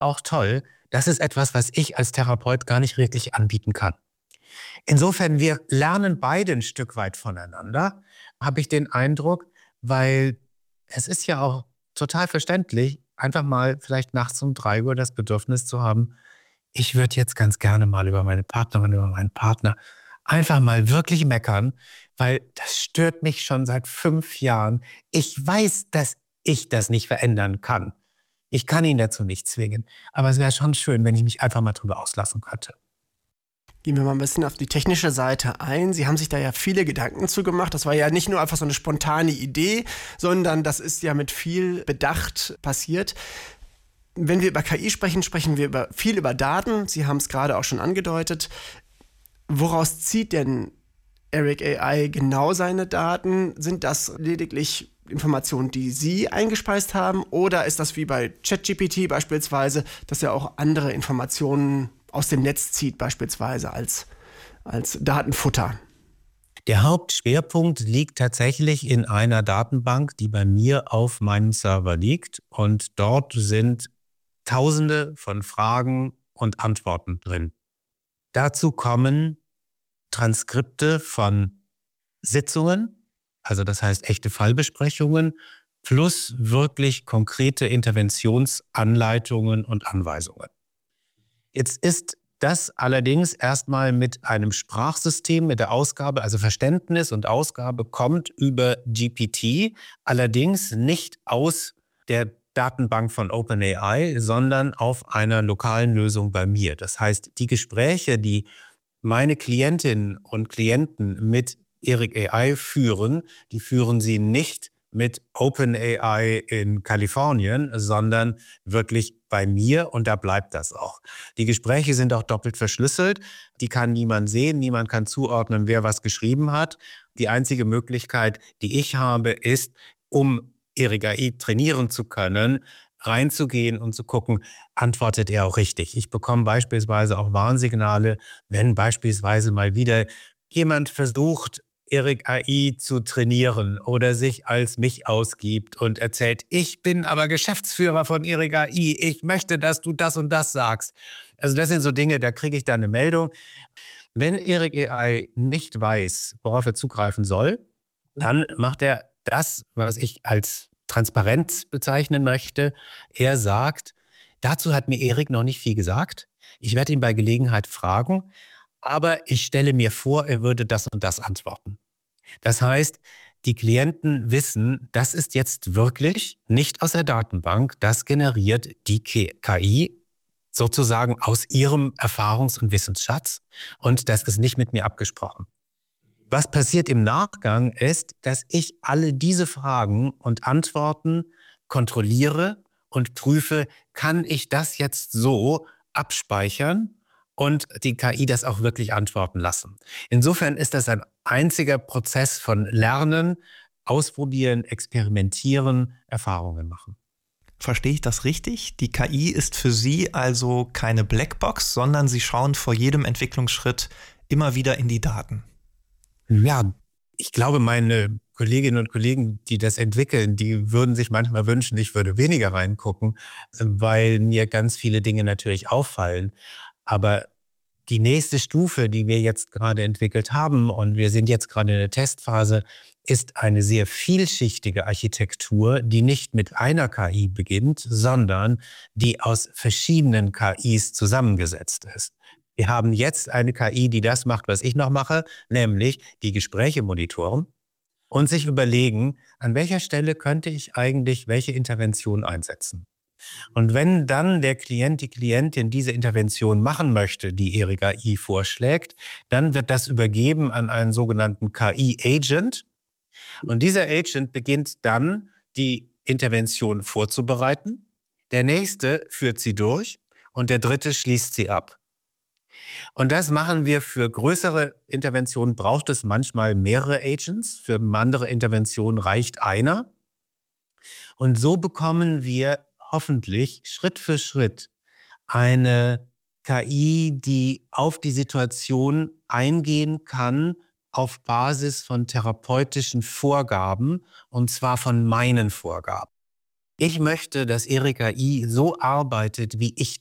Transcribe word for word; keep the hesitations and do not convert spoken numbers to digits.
auch toll. Das ist etwas, was ich als Therapeut gar nicht wirklich anbieten kann. Insofern, wir lernen beide ein Stück weit voneinander, habe ich den Eindruck, weil es ist ja auch total verständlich, einfach mal vielleicht nachts um drei Uhr das Bedürfnis zu haben, ich würde jetzt ganz gerne mal über meine Partnerin, über meinen Partner einfach mal wirklich meckern, weil das stört mich schon seit fünf Jahren. Ich weiß, dass ich das nicht verändern kann. Ich kann ihn dazu nicht zwingen. Aber es wäre schon schön, wenn ich mich einfach mal drüber auslassen könnte. Gehen wir mal ein bisschen auf die technische Seite ein. Sie haben sich da ja viele Gedanken zu gemacht. Das war ja nicht nur einfach so eine spontane Idee, sondern das ist ja mit viel Bedacht passiert. Wenn wir über K I sprechen, sprechen wir über, viel über Daten. Sie haben es gerade auch schon angedeutet. Woraus zieht denn Eric A I genau seine Daten? Sind das lediglich Informationen, die Sie eingespeist haben? Oder ist das wie bei ChatGPT beispielsweise, dass er auch andere Informationen aus dem Netz zieht, beispielsweise als, als Datenfutter? Der Hauptschwerpunkt liegt tatsächlich in einer Datenbank, die bei mir auf meinem Server liegt. Und dort sind Tausende von Fragen und Antworten drin. Dazu kommen Transkripte von Sitzungen, also das heißt echte Fallbesprechungen, plus wirklich konkrete Interventionsanleitungen und Anweisungen. Jetzt ist das allerdings erstmal mit einem Sprachsystem, mit der Ausgabe, also Verständnis und Ausgabe kommt über G P T, allerdings nicht aus der Datenbank von OpenAI, sondern auf einer lokalen Lösung bei mir. Das heißt, die Gespräche, die meine Klientinnen und Klienten mit Eric A I führen, die führen sie nicht mit OpenAI in Kalifornien, sondern wirklich bei mir und da bleibt das auch. Die Gespräche sind auch doppelt verschlüsselt, die kann niemand sehen, niemand kann zuordnen, wer was geschrieben hat. Die einzige Möglichkeit, die ich habe, ist, um Eric A I trainieren zu können, reinzugehen und zu gucken, antwortet er auch richtig. Ich bekomme beispielsweise auch Warnsignale, wenn beispielsweise mal wieder jemand versucht, Eric A I zu trainieren oder sich als mich ausgibt und erzählt, ich bin aber Geschäftsführer von Eric A I, ich möchte, dass du das und das sagst. Also das sind so Dinge, da kriege ich dann eine Meldung. Wenn Eric A I nicht weiß, worauf er zugreifen soll, dann macht er das, was ich als Transparenz bezeichnen möchte. Er sagt, dazu hat mir Eric noch nicht viel gesagt. Ich werde ihn bei Gelegenheit fragen, aber ich stelle mir vor, er würde das und das antworten. Das heißt, die Klienten wissen, das ist jetzt wirklich nicht aus der Datenbank, das generiert die K I sozusagen aus ihrem Erfahrungs- und Wissensschatz und das ist nicht mit mir abgesprochen. Was passiert im Nachgang ist, dass ich alle diese Fragen und Antworten kontrolliere und prüfe, kann ich das jetzt so abspeichern und die K I das auch wirklich antworten lassen. Insofern ist das ein einziger Prozess von Lernen, Ausprobieren, Experimentieren, Erfahrungen machen. Verstehe ich das richtig? Die K I ist für Sie also keine Blackbox, sondern Sie schauen vor jedem Entwicklungsschritt immer wieder in die Daten. Ja, ich glaube, meine Kolleginnen und Kollegen, die das entwickeln, die würden sich manchmal wünschen, ich würde weniger reingucken, weil mir ganz viele Dinge natürlich auffallen. Aber die nächste Stufe, die wir jetzt gerade entwickelt haben, und wir sind jetzt gerade in der Testphase, ist eine sehr vielschichtige Architektur, die nicht mit einer K I beginnt, sondern die aus verschiedenen K Is zusammengesetzt ist. Wir haben jetzt eine K I, die das macht, was ich noch mache, nämlich die Gespräche monitoren und sich überlegen, an welcher Stelle könnte ich eigentlich welche Intervention einsetzen. Und wenn dann der Klient, die Klientin diese Intervention machen möchte, die Eric A I vorschlägt, dann wird das übergeben an einen sogenannten K I-Agent. Und dieser Agent beginnt dann, die Intervention vorzubereiten. Der nächste führt sie durch und der dritte schließt sie ab. Und das machen wir für größere Interventionen, braucht es manchmal mehrere Agents. Für andere Interventionen reicht einer. Und so bekommen wir hoffentlich Schritt für Schritt eine K I, die auf die Situation eingehen kann, auf Basis von therapeutischen Vorgaben, und zwar von meinen Vorgaben. Ich möchte, dass Ihre K I so arbeitet, wie ich